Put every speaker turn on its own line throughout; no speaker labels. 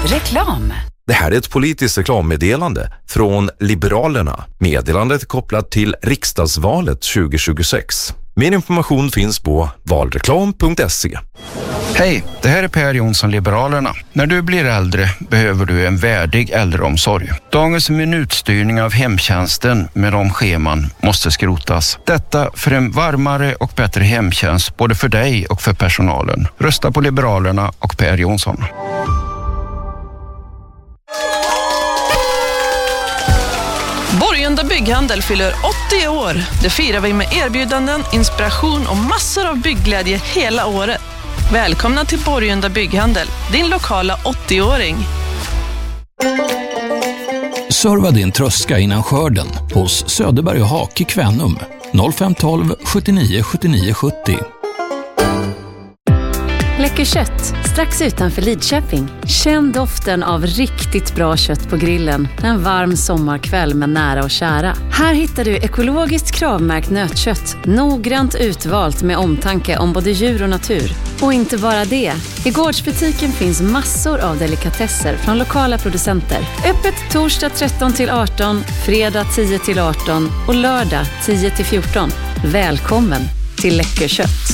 Reklam.
Det här är ett politiskt reklammeddelande från Liberalerna. Meddelandet är kopplat till riksdagsvalet 2026. Mer information finns på valreklam.se.
Hej, det här är Per Jonsson, Liberalerna. När du blir äldre behöver du en värdig äldreomsorg. Dagens minutstyrning av hemtjänsten med de scheman måste skrotas. Detta för en varmare och bättre hemtjänst både för dig och för personalen. Rösta på Liberalerna och Per Jonsson.
Borgunda Bygghandel fyller 80 år. Det firar vi med erbjudanden, inspiration och massor av byggglädje hela året. Välkomna till Borgunda Bygghandel, din lokala 80-åring.
Serva din tröska innan skörden hos Söderberg och Hak i Kvänum 0512 79 79 70.
Läcker kött, strax utanför Lidköping. Känn doften av riktigt bra kött på grillen en varm sommarkväll med nära och kära. Här hittar du ekologiskt kravmärkt nötkött, noggrant utvalt med omtanke om både djur och natur. Och inte bara det. I gårdsbutiken finns massor av delikatesser från lokala producenter. Öppet torsdag 13-18, fredag 10-18 och lördag 10-14. Välkommen till Läcker kött.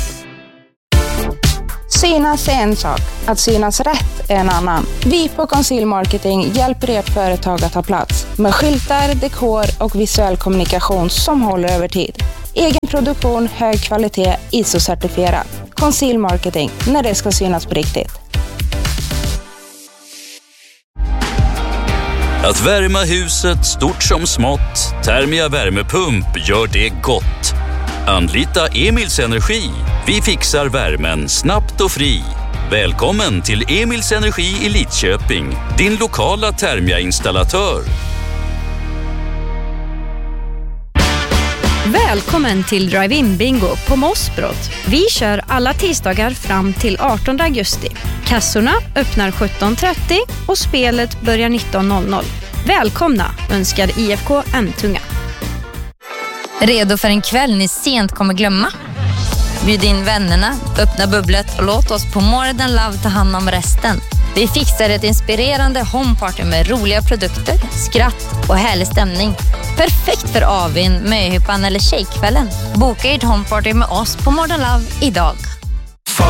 Synas är en sak, att synas rätt är en annan. Vi på Conceal Marketing hjälper ert företag att ta plats med skyltar, dekor och visuell kommunikation som håller över tid. Egen produktion, hög kvalitet, ISO-certifierad. Conceal Marketing, när det ska synas på riktigt.
Att värma huset stort som smått, Thermia värmepump gör det gott. Anlita Emils Energi. Vi fixar värmen snabbt och fri. Välkommen till Emils Energi i Lidköping, din lokala Thermia-installatör.
Välkommen till Drive-In Bingo på Mossbrott. Vi kör alla tisdagar fram till 18 augusti. Kassorna öppnar 17.30 och spelet börjar 19.00. Välkomna, önskar IFK Emtunga.
Redo för en kväll ni sent kommer glömma? Bjud in vännerna, öppna bubblet och låt oss på More Than Love ta hand om resten. Vi fixar ett inspirerande homeparty med roliga produkter, skratt och härlig stämning. Perfekt för avin, möhippan eller tjejkvällen. Boka ert homeparty med oss på More Than Love idag.